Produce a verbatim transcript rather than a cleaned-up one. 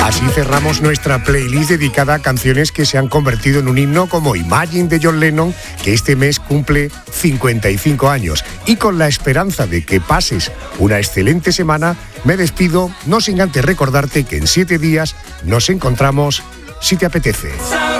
Así cerramos nuestra playlist dedicada a canciones que se han convertido en un himno, como Imagine de John Lennon, que este mes cumple cincuenta y cinco años. Y con la esperanza de que pases una excelente semana, me despido, no sin antes recordarte que en siete días nos encontramos si te apetece.